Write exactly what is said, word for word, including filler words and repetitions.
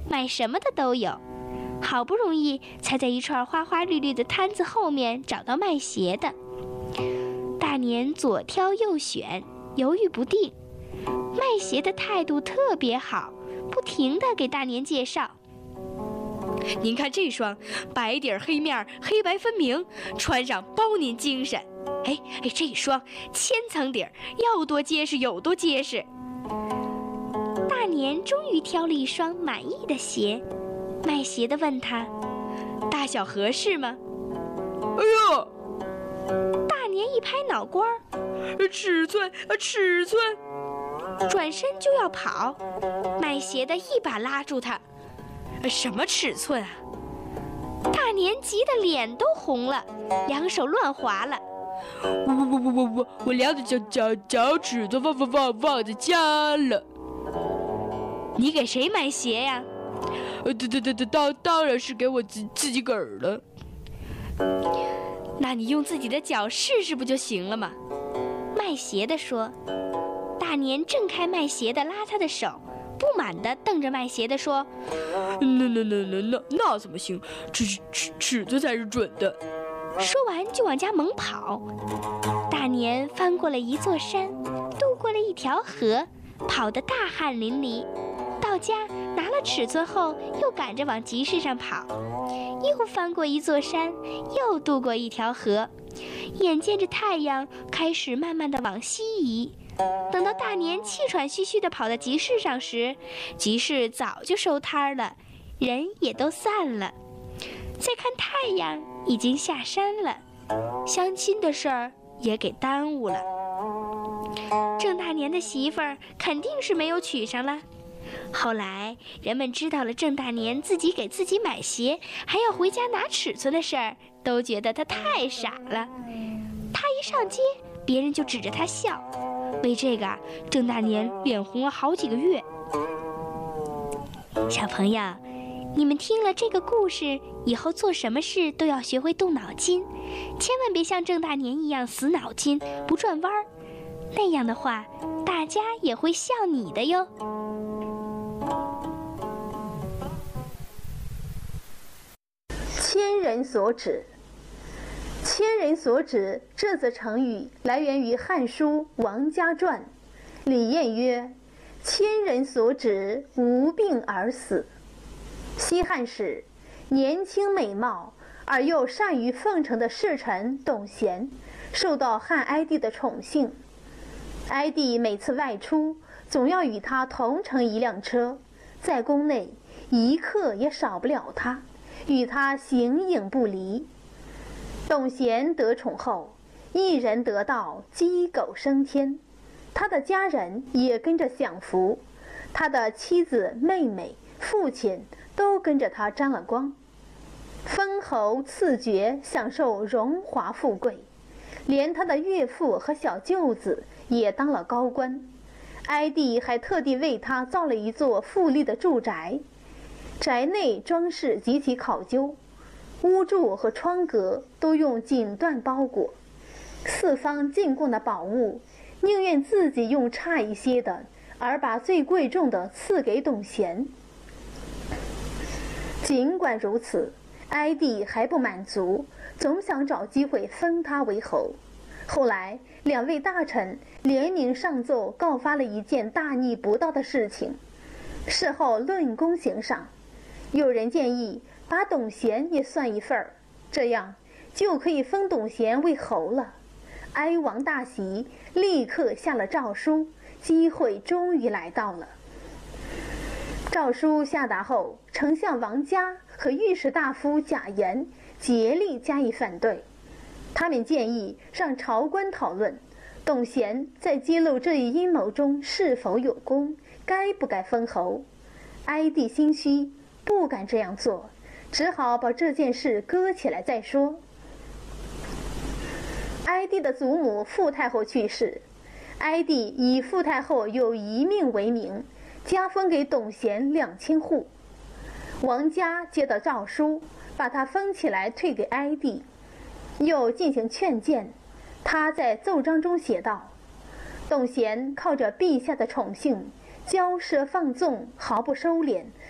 卖什么的都有。好不容易才在一串花花绿绿的摊子后面找到卖鞋的。大年左挑右选，犹豫不定。卖鞋的态度特别好，不停地给大年介绍。 您看这双，白底儿黑面，黑白分明，穿上包您精神。哎哎，这双千层底儿，要多结实有多结实。 大年终于挑了一双满意的鞋。卖鞋的问他：“ 大小合适吗？” 哎呀！ 大年一拍脑瓜儿：“ 尺寸，尺寸！” 转身就要跑，卖鞋的一把拉住他：“ 什么尺寸啊？” 大年急得脸都红了，两手乱划了：“ 我我我我我我量的脚脚脚趾头忘忘忘忘在家了。” 你给谁买鞋呀？ 呃，对对对对，当当然是给我自自己个儿了。 那你用自己的脚试试不就行了吗？ 卖鞋的说。大年挣开卖鞋的，拉他的手，不满地瞪着卖鞋的说：“ 那那那那那那怎么行？尺尺尺子才是准的。” 说完就往家猛跑。大年翻过了一座山，渡过了一条河，跑得大汗淋漓。到家拿了尺寸后，又赶着往集市上跑，又翻过一座山，又渡过一条河，眼见着太阳开始慢慢地往西移。等到大年气喘吁吁地跑到集市上时，集市早就收摊了，人也都散了。再看太阳已经下山了，相亲的事儿也给耽误了。郑大年的媳妇儿肯定是没有娶上了。后来人们知道了郑大年自己给自己买鞋，还要回家拿尺寸的事儿，都觉得他太傻了。他一上街，别人就指着他笑。为这个，郑大年脸红了好几个月。小朋友，你们听了这个故事以后，做什么事都要学会动脑筋，千万别像郑大年一样死脑筋不转弯儿，那样的话，大家也会笑你的哟。 千人所指。千人所指这则成语来源于《汉书·王家传》，李晏曰：“千人所指，无病而死。”西汉时，年轻美貌而又善于奉承的侍臣董贤，受到汉哀帝的宠幸。哀帝每次外出，总要与他同乘一辆车，在宫内一刻也少不了他，与他形影不离。董贤得宠后，一人得道，鸡狗升天，他的家人也跟着享福，他的妻子、妹妹、父亲都跟着他沾了光，封侯赐爵，享受荣华富贵，连他的岳父和小舅子也当了高官。哀帝还特地为他造了一座富丽的住宅，宅内装饰极其考究，屋柱和窗格都用锦缎包裹，四方进贡的宝物宁愿自己用差一些的，而把最贵重的赐给董贤。尽管如此，哀帝还不满足，总想找机会封他为侯。后来两位大臣联名上奏，告发了一件大逆不道的事情，事后论功行赏。有人建议把董贤也算一份儿，这样就可以封董贤为侯了。哀王大喜，立刻下了诏书，机会终于来到了。诏书下达后，丞相王嘉和御史大夫贾言竭力加以反对。他们建议让朝官讨论董贤在揭露这一阴谋中是否有功，该不该封侯。哀帝心虚，不敢这样做，只好把这件事搁起来再说。哀帝的祖母傅太后去世，哀帝以傅太后有遗命为名，加封给董贤两千户。王嘉接到诏书，把他封起来退给哀帝，又进行劝谏。他在奏章中写道：董贤靠着陛下的宠幸，骄奢放纵，毫不收敛，